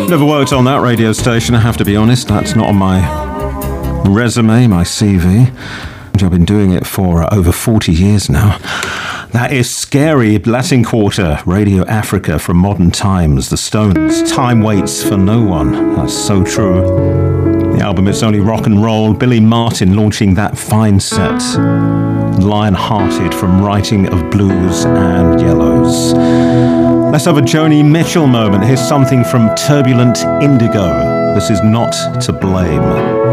Never worked on that radio station, I have to be honest. That's not on my resume, my CV. I've been doing it for over 40 years now. That is Scary, Latin Quarter, Radio Africa from Modern Times, The Stones, Time Waits for No One. That's so true. The album It's Only Rock and Roll, Billy Martin launching that fine set. Lion-Hearted from Writing of Blues and Yellows. Let's have a Joni Mitchell moment. Here's something from Turbulent Indigo. This is Not to Blame.